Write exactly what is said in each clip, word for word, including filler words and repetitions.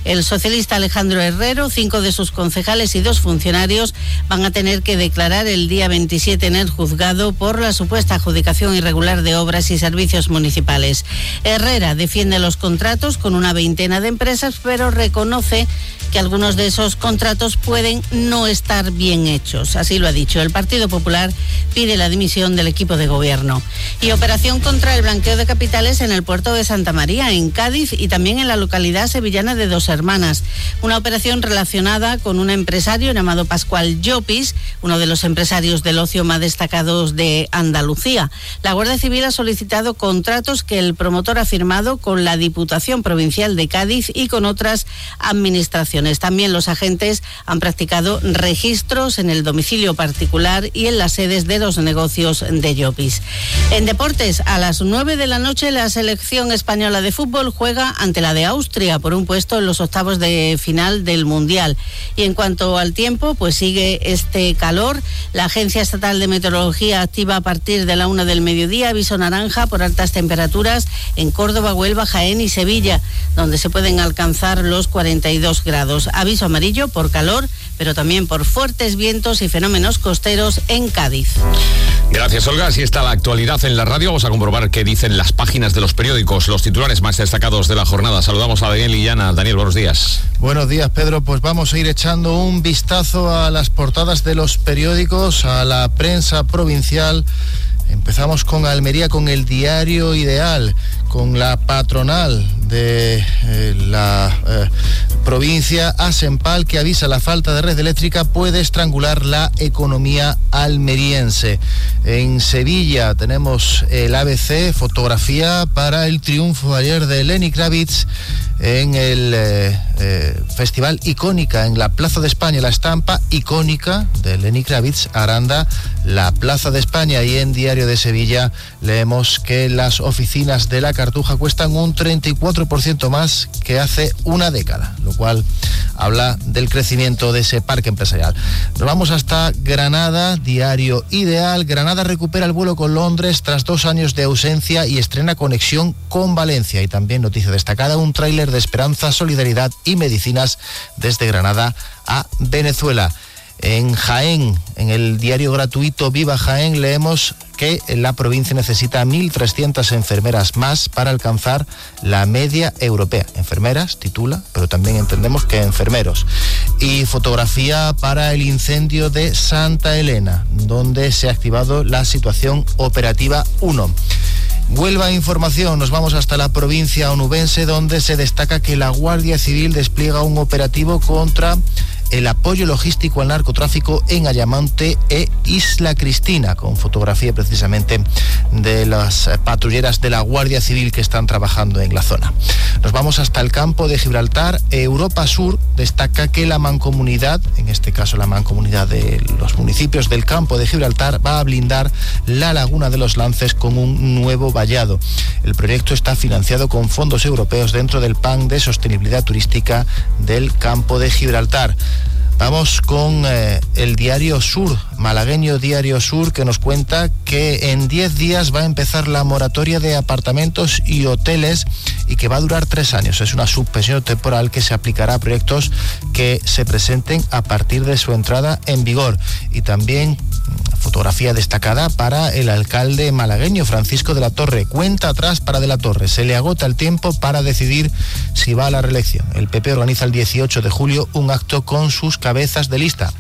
El socialista Alejandro Herrero, cinco de sus concejales y dos funcionarios van a tener que declarar el día veintisiete en el juzgado por la supuesta adjudicación irregular de obras y servicios municipales. Herrera defiende los contratos con una veintena de empresas, pero reconoce que algunos de esos contratos pueden no estar bien hechos. Así lo ha dicho. El Partido Popular pide la dimisión del equipo de gobierno. Y operación contra el blanqueo de capitales en el puerto de Santa María, en Cádiz, y también en la localidad sevillana de Dos Hermanas. Una operación relacionada con un empresario llamado Pascual Llopis, uno de los empresarios del ocio más destacados de Andalucía. La Guardia Civil ha solicitado contratos que el promotor ha firmado con la Diputación Provincial de Cádiz y con otras administraciones. También los agentes han practicado registros en el domicilio particular y en las sedes de los negocios de Llopis. En deportes, a las nueve de la noche la selección española de fútbol juega ante la de Austria por un puesto en los octavos de final del Mundial. Y en cuanto al tiempo, pues sigue este calor. La Agencia Estatal de Meteorología activa a partir de la una del mediodía aviso naranja por altas temperaturas en Córdoba, Huelva, Jaén y Sevilla, donde se pueden alcanzar los cuarenta y dos grados. Aviso amarillo por calor, pero también por fuertes vientos y fenómenos costeros en Cádiz. Gracias, Olga. Así está la actualidad en la radio. Vamos a comprobar qué dicen las páginas de los periódicos, los titulares más destacados de la jornada. Saludamos a Daniel Illana. Daniel, buenos días. Buenos días, Pedro. Pues vamos a ir echando un vistazo a las portadas de los periódicos, a la prensa provincial. Empezamos con Almería, con el Diario Ideal, con la patronal de eh, la eh, provincia, Asempal, que avisa la falta de red eléctrica puede estrangular la economía almeriense. En Sevilla tenemos el A B C, fotografía para el triunfo ayer de Lenny Kravitz en el eh, eh, Festival Icónica en la Plaza de España, la estampa icónica de Lenny Kravitz aranda la Plaza de España. Y en Diario de Sevilla leemos que las oficinas de la Cartuja cuestan un treinta y cuatro por ciento más que hace una década, lo cual habla del crecimiento de ese parque empresarial. Nos vamos hasta Granada, Diario Ideal. Granada recupera el vuelo con Londres tras dos años de ausencia y estrena conexión con Valencia. Y también noticia destacada, un tráiler de esperanza, solidaridad y medicinas desde Granada a Venezuela. En Jaén, en el diario gratuito Viva Jaén, leemos que la provincia necesita mil trescientas enfermeras más para alcanzar la media europea. Enfermeras, titula, pero también entendemos que enfermeros. Y fotografía para el incendio de Santa Elena, donde se ha activado la situación operativa uno. Huelva Información, nos vamos hasta la provincia onubense, donde se destaca que la Guardia Civil despliega un operativo contra el apoyo logístico al narcotráfico en Ayamonte e Isla Cristina, con fotografía precisamente de las patrulleras de la Guardia Civil que están trabajando en la zona. Nos vamos hasta el campo de Gibraltar. Europa Sur destaca que la mancomunidad, en este caso la mancomunidad de los municipios del campo de Gibraltar, va a blindar la laguna de los Lances con un nuevo vallado. El proyecto está financiado con fondos europeos dentro del Plan de Sostenibilidad Turística del campo de Gibraltar. Vamos con eh, el Diario Sur, malagueño Diario Sur, que nos cuenta que en diez días va a empezar la moratoria de apartamentos y hoteles y que va a durar tres años. Es una suspensión temporal que se aplicará a proyectos que se presenten a partir de su entrada en vigor. Y también fotografía destacada para el alcalde malagueño, Francisco de la Torre. Cuenta atrás para de la Torre. Se le agota el tiempo para decidir si va a la reelección. El P P organiza el dieciocho de julio un acto con sus cabezas de lista.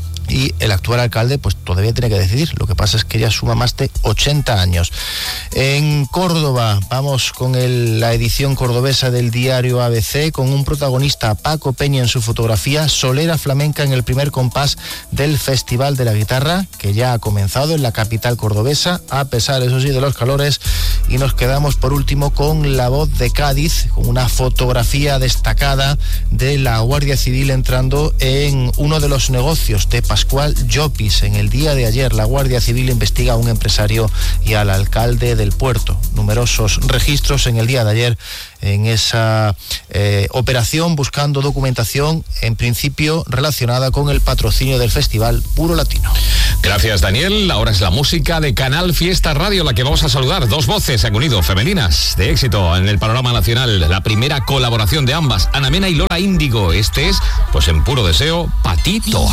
Y el actual alcalde pues todavía tiene que decidir. Lo que pasa es que ya suma más de ochenta años. En Córdoba vamos con el, la edición cordobesa del diario A B C, con un protagonista, Paco Peña, en su fotografía, solera flamenca en el primer compás del Festival de la Guitarra, que ya ha comenzado en la capital cordobesa, a pesar, eso sí, de los calores. Y nos quedamos por último con La Voz de Cádiz, con una fotografía destacada de la Guardia Civil entrando en uno de los negocios de Pascual Llopis. En el día de ayer la Guardia Civil investiga a un empresario y al alcalde del puerto. Numerosos registros en el día de ayer en esa eh, operación, buscando documentación en principio relacionada con el patrocinio del Festival Puro Latino. Gracias, Daniel. Ahora es la música de Canal Fiesta Radio la que vamos a saludar. Dos voces han unido, femeninas, de éxito en el panorama nacional. La primera colaboración de ambas, Ana Mena y Lola Índigo. Este es, pues en puro deseo, Patito.